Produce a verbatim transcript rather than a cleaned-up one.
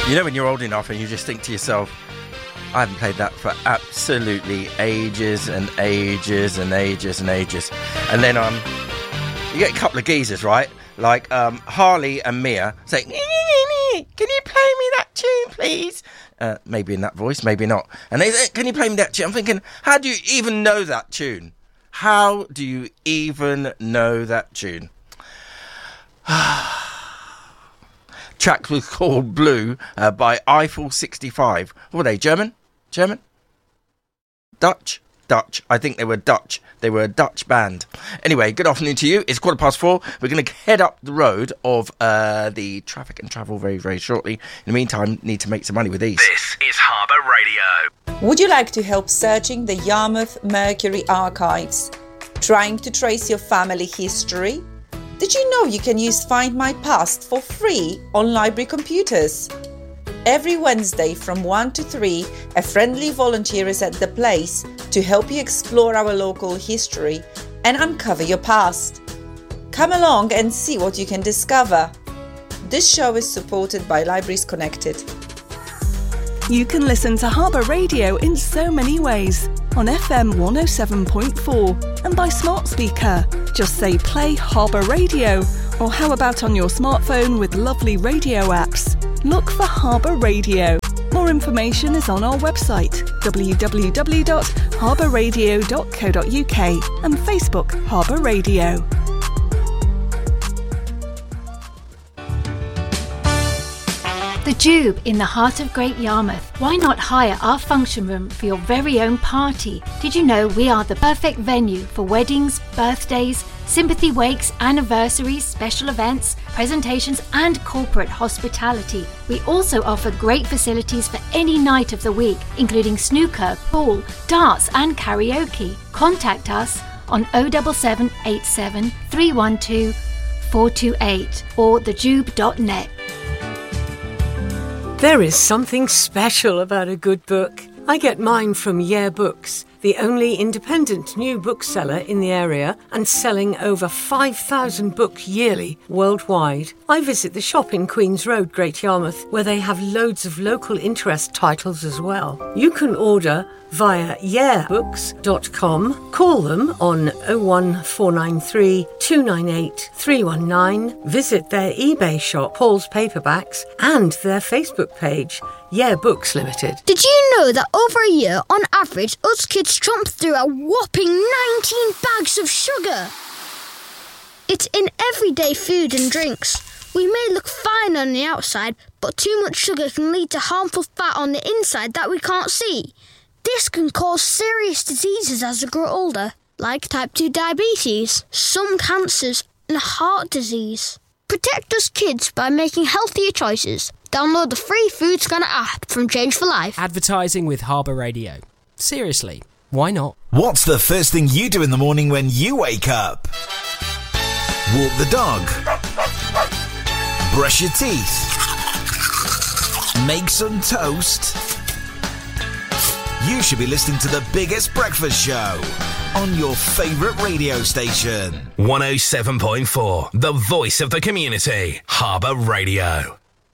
You know when you're old enough and you just think to yourself, I haven't played that for absolutely ages and ages and ages and ages. And then um, you get a couple of geezers, right? Like um, Harley and Mia saying, can you play me that tune, please? Uh, maybe in that voice, maybe not. And they say, can you play me that tune? I'm thinking, how do you even know that tune? How do you even know that tune? Track was called Blue uh, by Eiffel sixty-five. What were they, German? German? Dutch? Dutch. I think they were Dutch. They were a Dutch band. Anyway, good afternoon to you. It's quarter past four. We're going to head up the road of uh, the traffic and travel very, very shortly. In the meantime, need to make some money with these. This is Harbour Radio. Would you like to help searching the Yarmouth Mercury archives? Trying to trace your family history? Did you know you can use Find My Past for free on library computers? Every Wednesday from one to three, a friendly volunteer is at the place to help you explore our local history and uncover your past. Come along and see what you can discover. This show is supported by Libraries Connected. You can listen to Harbour Radio in so many ways. On F M one oh seven point four and by smart speaker. Just say play Harbour Radio, or how about on your smartphone with lovely radio apps? Look for Harbour Radio. More information is on our website w w w dot harbour radio dot co dot u k and Facebook Harbour Radio. The Jube in the heart of Great Yarmouth. Why not hire our function room for your very own party? Did you know we are the perfect venue for weddings, birthdays, sympathy wakes, anniversaries, special events, presentations and corporate hospitality. We also offer great facilities for any night of the week, including snooker, pool, darts and karaoke. Contact us on oh seven seven eight seven three one two four two eight or the jube dot net. There is something special about a good book. I get mine from Yeah Books, the only independent new bookseller in the area and selling over five thousand books yearly worldwide. I visit the shop in Queen's Road, Great Yarmouth, where they have loads of local interest titles as well. You can order via yeah books dot com. Call them on oh one four nine three two nine eight three one nine. Visit their eBay shop, Paul's Paperbacks, and their Facebook page, Yeah Books Limited. Did you know that over a year, on average, us kids tromp through a whopping nineteen bags of sugar? It's in everyday food and drinks. We may look fine on the outside, but too much sugar can lead to harmful fat on the inside that we can't see. This can cause serious diseases as we grow older, like type two diabetes, some cancers and heart disease. Protect us kids by making healthier choices. Download the free Food Scanner app from Change for Life. Advertising with Harbour Radio. Seriously, why not? What's the first thing you do in the morning when you wake up? Walk the dog. Brush your teeth. Make some toast. You should be listening to the biggest breakfast show on your favourite radio station. one oh seven point four, the voice of the community. Harbour Radio.